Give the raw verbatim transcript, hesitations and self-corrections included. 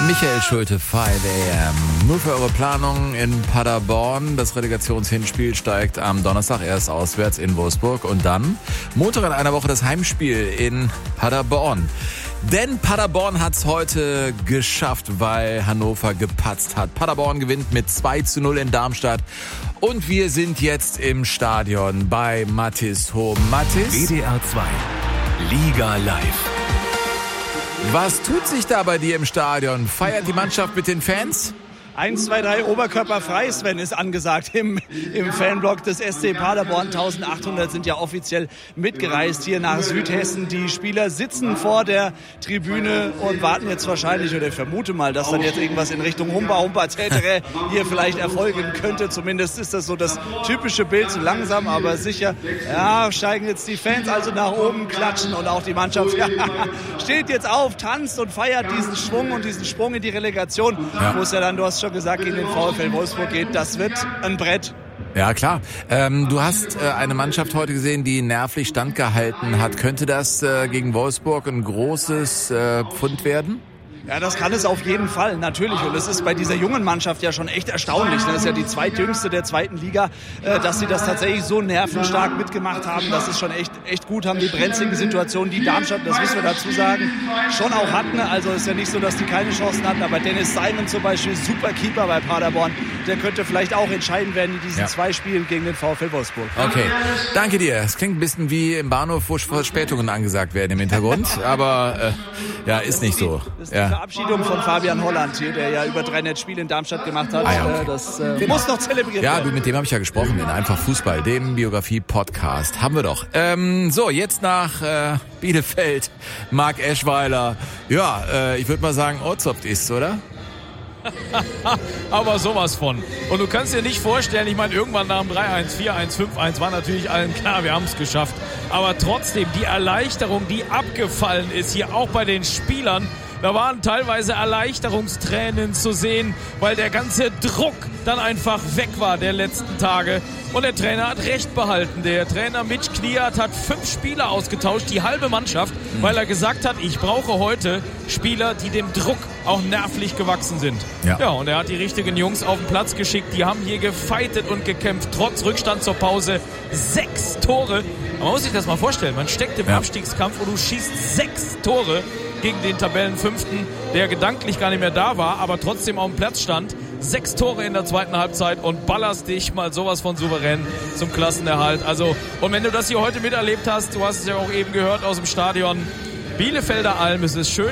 Michael Schulte, fünf a m. Nur für eure Planung in Paderborn. Das Relegationshinspiel steigt am Donnerstag erst auswärts in Wolfsburg und dann Montag in einer Woche das Heimspiel in Paderborn. Denn Paderborn hat's heute geschafft, weil Hannover gepatzt hat. Paderborn gewinnt mit zwei zu null in Darmstadt. Und wir sind jetzt im Stadion bei Mathis Hohm. Mathis? W D R zwei, Liga live. Was tut sich da bei dir im Stadion? Feiert die Mannschaft mit den Fans? eins, zwei, drei Oberkörper frei, Sven, ist angesagt im, im Fanblock des S C Paderborn. eintausendachthundert sind ja offiziell mitgereist hier nach Südhessen. Die Spieler sitzen vor der Tribüne und warten jetzt wahrscheinlich, oder ich vermute mal, dass dann jetzt irgendwas in Richtung Humba Humba Tätere hier vielleicht erfolgen könnte. Zumindest ist das so das typische Bild, so langsam, aber sicher. Ja, steigen jetzt die Fans also nach oben, klatschen und auch die Mannschaft ja, steht jetzt auf, tanzt und feiert diesen Schwung und diesen Sprung in die Relegation. Ja. Muss ja dann, du hast schon gesagt, gegen den VfL Wolfsburg geht. Das wird ein Brett. Ja, klar. Ähm, du hast äh, eine Mannschaft heute gesehen, die nervlich standgehalten hat. Könnte das äh, gegen Wolfsburg ein großes äh, Pfund werden? Ja, das kann es auf jeden Fall, natürlich. Und es ist bei dieser jungen Mannschaft ja schon echt erstaunlich. Das ist ja die zweitjüngste der zweiten Liga, dass sie das tatsächlich so nervenstark mitgemacht haben. Das ist schon echt, echt gut. Haben die brenzligen Situationen, die Darmstadt, das müssen wir dazu sagen, schon auch hatten. Also ist ja nicht so, dass die keine Chancen hatten. Aber Dennis Simon zum Beispiel, super Keeper bei Paderborn, der könnte vielleicht auch entscheiden werden in diesen ja. zwei Spielen gegen den VfL Wolfsburg. Okay, danke dir. Es klingt ein bisschen wie im Bahnhof, wo Verspätungen angesagt werden im Hintergrund. Aber äh, ja, ist nicht so. Ja. Verabschiedung von Fabian Holland hier, der ja über dreihundert Spiele in Darmstadt gemacht hat. Ah, ja, okay. Das äh, muss noch zelebriert ja, werden. Ja, mit dem habe ich ja gesprochen, in Einfach Fußball, dem Biografie-Podcast. Haben wir doch. Ähm, so, jetzt nach äh, Bielefeld. Marc Eschweiler. Ja, äh, ich würde mal sagen, Ortsopt ist, oder? Aber sowas von. Und du kannst dir nicht vorstellen, ich meine, irgendwann nach dem drei eins, vier eins, fünf eins war natürlich allen klar, wir haben es geschafft. Aber trotzdem, die Erleichterung, die abgefallen ist, hier auch bei den Spielern, da waren teilweise Erleichterungstränen zu sehen, weil der ganze Druck dann einfach weg war der letzten Tage. Und der Trainer hat recht behalten. Der Trainer Mitch Kniat hat fünf Spieler ausgetauscht, die halbe Mannschaft, mhm. weil er gesagt hat, ich brauche heute Spieler, die dem Druck auch nervlich gewachsen sind. Ja. ja, und er hat die richtigen Jungs auf den Platz geschickt. Die haben hier gefeitet und gekämpft, trotz Rückstand zur Pause. Sechs Tore. Man muss sich das mal vorstellen. Man steckt im ja. Abstiegskampf und du schießt sechs Tore gegen den Tabellenfünften, der gedanklich gar nicht mehr da war, aber trotzdem auf dem Platz stand. Sechs Tore in der zweiten Halbzeit und ballerst dich mal sowas von souverän zum Klassenerhalt. Also, und wenn du das hier heute miterlebt hast, du hast es ja auch eben gehört aus dem Stadion, Bielefelder Alm, es ist schön.